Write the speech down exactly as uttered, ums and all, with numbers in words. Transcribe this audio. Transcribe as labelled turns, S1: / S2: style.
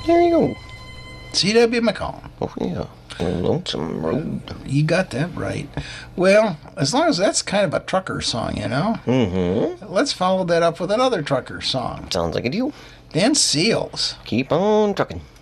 S1: There you go.
S2: C W McCollum.
S1: Oh, yeah. Lonesome Road.
S2: You got that right. Well, as long as that's kind of a trucker song, you know?
S1: Mm-hmm.
S2: Let's follow that up with another trucker song.
S1: Sounds like a deal.
S2: Dan Seals.
S1: Keep on trucking.